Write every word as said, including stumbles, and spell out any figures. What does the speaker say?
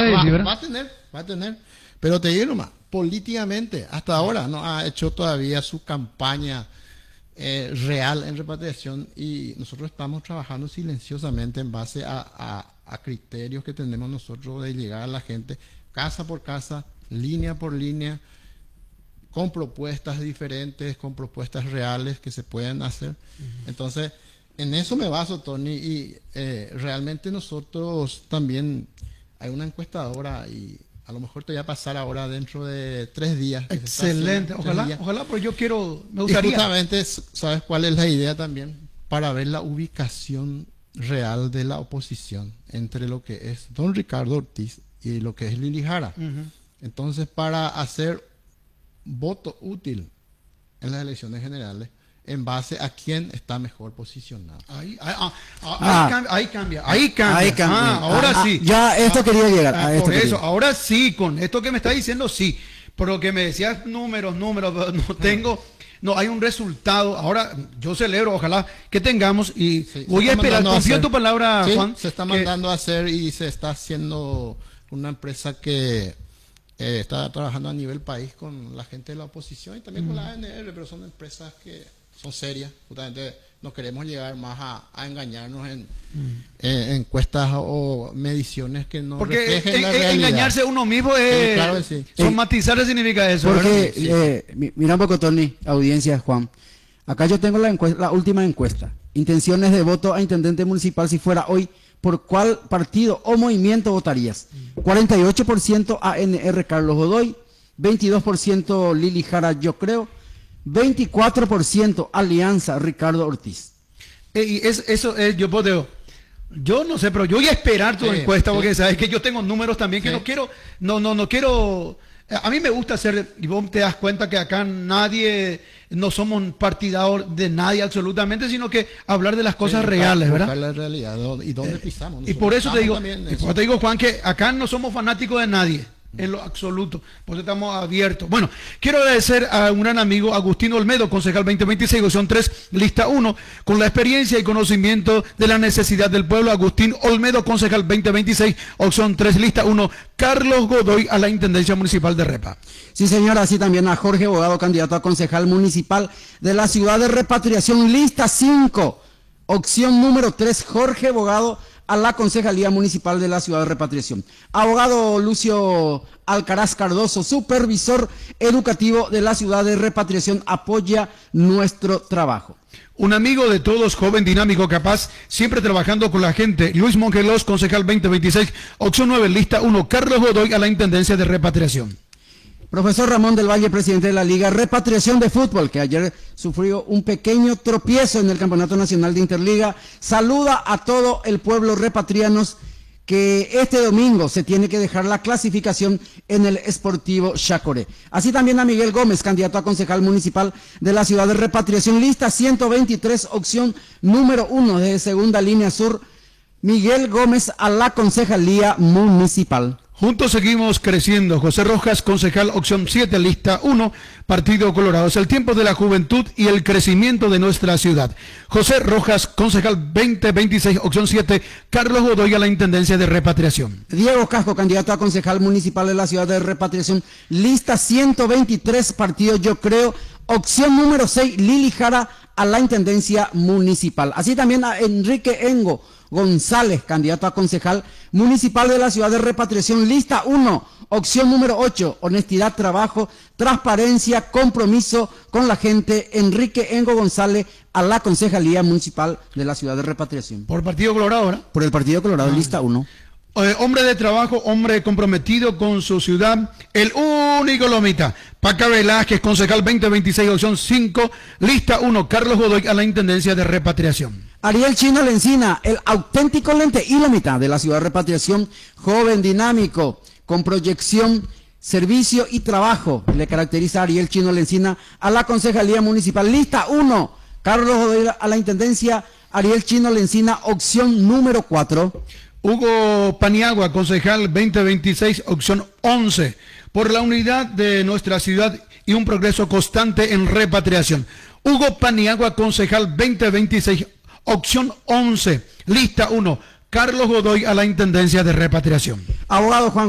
va, decir, ¿verdad? va a tener, va a tener. Pero te digo nomás, políticamente, hasta ahora no ha hecho todavía su campaña eh, real en repatriación y nosotros estamos trabajando silenciosamente en base a, a, a criterios que tenemos nosotros de llegar a la gente casa por casa, línea por línea, con propuestas diferentes, con propuestas reales que se pueden hacer. Uh-huh. Entonces, en eso me baso, Tony, y eh, realmente nosotros también, hay una encuestadora y a lo mejor te voy a pasar ahora dentro de tres días. Excelente, ojalá, días. ojalá, pero yo quiero, me gustaría. Y justamente, ¿sabes cuál es la idea también? Para ver la ubicación real de la oposición entre lo que es don Ricardo Ortiz y lo que es Lili Jara. Uh-huh. Entonces, para hacer voto útil en las elecciones generales en base a quién está mejor posicionado. Ahí, ahí, ah, ah, ahí, cambia, ahí cambia, ahí cambia. Ahí cambia. Ah, ahora ah, sí. Ya esto ah, quería llegar. Ah, a esto por eso, quería. ahora sí, con esto que me está diciendo, sí. Pero que me decías números, números, no tengo. No, hay un resultado. Ahora, yo celebro, ojalá que tengamos. Y sí, voy a esperar. Confío en tu palabra, sí, Juan. Se está mandando que... a hacer y se está haciendo una empresa que eh, está trabajando a nivel país con la gente de la oposición y también mm. con la A N R, pero son empresas que son serias. Justamente no queremos llegar más a, a engañarnos en, mm. en encuestas o mediciones que no porque reflejen en, la en, realidad. Engañarse a uno mismo es... Sí, claro que sí. Son matizar significa eso. Porque, sí. eh, mira un poco, Tony, audiencia, Juan. Acá yo tengo la, encuesta, la última encuesta. Intenciones de voto a intendente municipal si fuera hoy. ¿Por cuál partido o movimiento votarías? cuarenta y ocho por ciento A N R Carlos Godoy, veintidós por ciento Lili Jara Yo Creo, veinticuatro por ciento Alianza Ricardo Ortiz. Eh, y es, eso es, yo puedo, yo no sé, pero yo voy a esperar tu sí, encuesta, sí. porque sabes que yo tengo números también que sí. no quiero, no, no, no quiero, a mí me gusta hacer, y vos te das cuenta que acá nadie, no somos partidados de nadie absolutamente, sino que hablar de las cosas sí, reales, ¿verdad? La realidad y dónde pisamos. Y por eso te digo, y por eso te digo, Juan, que acá no somos fanáticos de nadie. En lo absoluto, pues estamos abiertos. Bueno, quiero agradecer a un gran amigo, Agustín Olmedo, concejal veinte veintiséis, opción tres, lista uno, con la experiencia y conocimiento de la necesidad del pueblo. Agustín Olmedo, concejal veinte veintiséis, opción tres, lista uno, Carlos Godoy, a la Intendencia Municipal de Repa. Sí, señora, así también a Jorge Bogado, candidato a concejal municipal de la ciudad de Repatriación, lista cinco, opción número tres, Jorge Bogado, a la Concejalía Municipal de la Ciudad de Repatriación. Abogado Lucio Alcaraz Cardoso, supervisor educativo de la Ciudad de Repatriación, apoya nuestro trabajo. Un amigo de todos, joven, dinámico, capaz, siempre trabajando con la gente. Luis Mongelos, concejal veinte veintiséis, opción nueve, lista uno, Carlos Godoy, a la Intendencia de Repatriación. Profesor Ramón del Valle, presidente de la Liga Repatriación de Fútbol, que ayer sufrió un pequeño tropiezo en el Campeonato Nacional de Interliga, saluda a todo el pueblo repatrianos que este domingo se tiene que dejar la clasificación en el Sportivo Chacoré. Así también a Miguel Gómez, candidato a concejal municipal de la ciudad de Repatriación, lista ciento veintitrés, opción número uno de segunda línea sur, Miguel Gómez a la concejalía municipal. Juntos seguimos creciendo. José Rojas, concejal, opción siete, lista uno, Partido Colorado. Es el tiempo de la juventud y el crecimiento de nuestra ciudad. José Rojas, concejal veinte veintiséis, opción siete, Carlos Godoy, a la Intendencia de Repatriación. Diego Casco, candidato a concejal municipal de la ciudad de Repatriación, lista ciento veintitrés, Partido Yo Creo, opción número seis, Lili Jara, a la Intendencia Municipal. Así también a Enrique Engo González, candidato a concejal municipal de la ciudad de Repatriación, lista uno, opción número ocho, honestidad, trabajo, transparencia, compromiso con la gente, Enrique Engo González, a la concejalía municipal de la ciudad de Repatriación. Por Partido Colorado, ¿verdad? Por el Partido Colorado, ah. lista uno. Eh, hombre de trabajo, hombre comprometido con su ciudad, el único lomita, Paca Velázquez, concejal veinte veintiséis, opción cinco, lista uno, Carlos Godoy, a la Intendencia de Repatriación. Ariel Chino Lencina, el auténtico lente y lomita de la ciudad de Repatriación, joven, dinámico, con proyección, servicio y trabajo, le caracteriza a Ariel Chino Lencina a la concejalía municipal, lista uno, Carlos Godoy, a la Intendencia, Ariel Chino Lencina, opción número cuatro. Hugo Paniagua, concejal veinte veintiséis, opción once, por la unidad de nuestra ciudad y un progreso constante en repatriación. Hugo Paniagua, concejal veinte veintiséis, opción once, lista uno, Carlos Godoy, a la Intendencia de Repatriación. Abogado Juan